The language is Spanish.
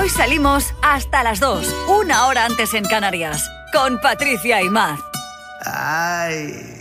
Hoy salimos hasta las 2, una hora antes en Canarias, con Patricia y Maz. Ay.